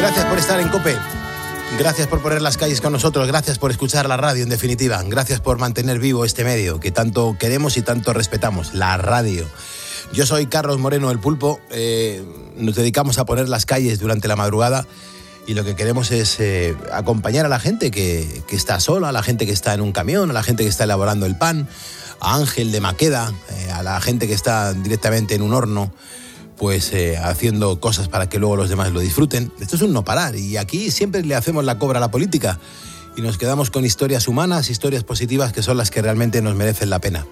Gracias por estar en COPE. Gracias por poner las calles con nosotros. Gracias por escuchar la radio, en definitiva. Gracias por mantener vivo este medio que tanto queremos y tanto respetamos, la radio. Yo soy Carlos Moreno, el Pulpo. Nos dedicamos a poner las calles durante la madrugada y lo que queremos es acompañar a la gente que está sola, a la gente que está en un camión, a la gente que está elaborando el pan, a Ángel de Maqueda, a la gente que está directamente en un horno, pues haciendo cosas para que luego los demás lo disfruten. Esto es un no parar y aquí siempre le hacemos la cobra a la política y nos quedamos con historias humanas, historias positivas que son las que realmente nos merecen la pena.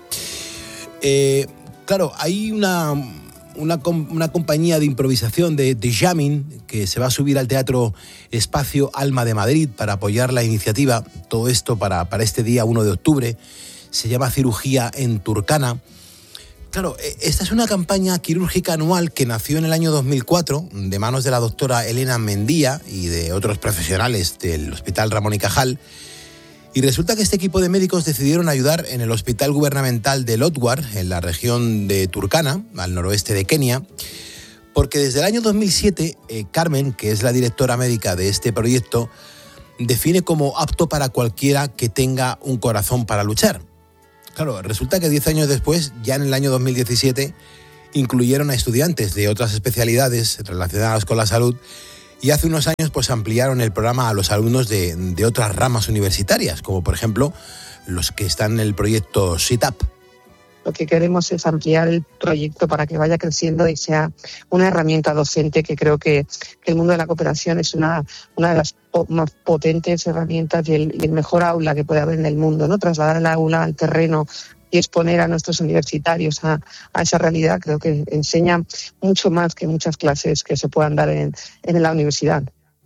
Claro, hay una compañía de improvisación de jamming que se va a subir al Teatro Espacio Alma de Madrid para apoyar la iniciativa. Todo esto para este día 1 de octubre. Se llama Cirugía en Turkana. Claro, esta es una campaña quirúrgica anual que nació en el año 2004 de manos de la doctora Elena Mendía y de otros profesionales del Hospital Ramón y Cajal. Y resulta que este equipo de médicos decidieron ayudar en el Hospital Gubernamental de Lodwar, en la región de Turkana, al noroeste de Kenia, porque desde el año 2007, Carmen, que es la directora médica de este proyecto, define como apto para cualquiera que tenga un corazón para luchar. Claro, resulta que 10 años después, ya en el año 2017, incluyeron a estudiantes de otras especialidades relacionadas con la salud y hace unos años pues ampliaron el programa a los alumnos de otras ramas universitarias, como por ejemplo los que están en el proyecto SITAP. Lo que queremos es ampliar el proyecto para que vaya creciendo y sea una herramienta docente, que creo que el mundo de la cooperación es una de las más potentes herramientas y el mejor aula que puede haber en el mundo, ¿no? Trasladar el aula al terreno y exponer a nuestros universitarios a esa realidad, creo que enseña mucho más que muchas clases que se puedan dar en la universidad.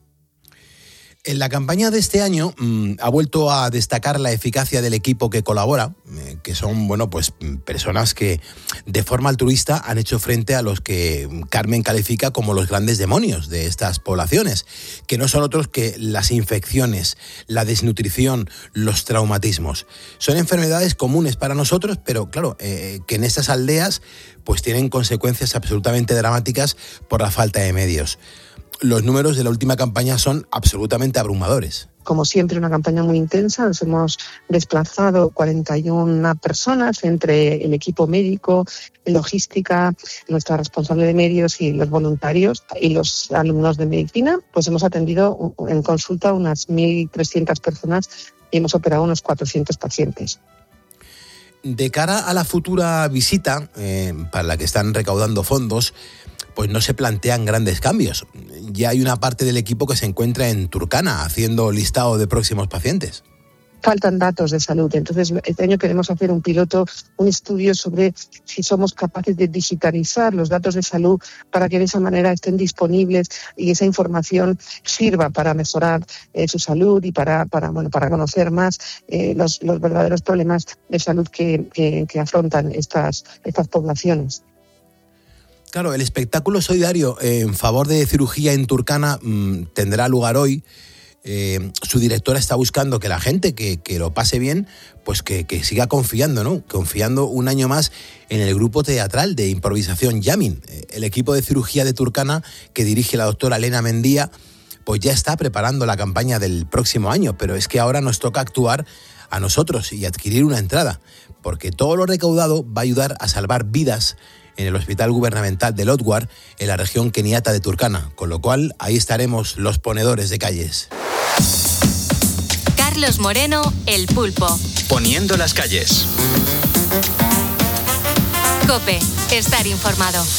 En la campaña de este año ha vuelto a destacar la eficacia del equipo que colabora, que son pues personas que de forma altruista han hecho frente a los que Carmen califica como los grandes demonios de estas poblaciones, que no son otros que las infecciones, la desnutrición, los traumatismos. Son enfermedades comunes para nosotros, pero claro, que en estas aldeas pues tienen consecuencias absolutamente dramáticas por la falta de medios. Los números de la última campaña son absolutamente abrumadores. Como siempre, una campaña muy intensa. Nos hemos desplazado 41 personas entre el equipo médico, logística, nuestra responsable de medios y los voluntarios y los alumnos de medicina. Pues hemos atendido en consulta unas 1.300 personas y hemos operado unos 400 pacientes. De cara a la futura visita, para la que están recaudando fondos, pues no se plantean grandes cambios. Ya hay una parte del equipo que se encuentra en Turkana haciendo listado de próximos pacientes. Faltan datos de salud, entonces este año queremos hacer un piloto, un estudio sobre si somos capaces de digitalizar los datos de salud para que de esa manera estén disponibles y esa información sirva para mejorar su salud y para conocer más los verdaderos problemas de salud que afrontan estas poblaciones. Claro, el espectáculo solidario en favor de cirugía en Turkana tendrá lugar hoy. Su directora está buscando que la gente que lo pase bien, pues que siga confiando, ¿no? Confiando un año más en el grupo teatral de improvisación Jamming. El equipo de cirugía de Turkana que dirige la doctora Elena Mendía, pues ya está preparando la campaña del próximo año, pero es que ahora nos toca actuar a nosotros y adquirir una entrada, porque todo lo recaudado va a ayudar a salvar vidas en el Hospital Gubernamental de Lodwar, en la región keniata de Turkana, con lo cual ahí estaremos los ponedores de calles. Carlos Moreno, el Pulpo. Poniendo las calles. COPE, estar informado.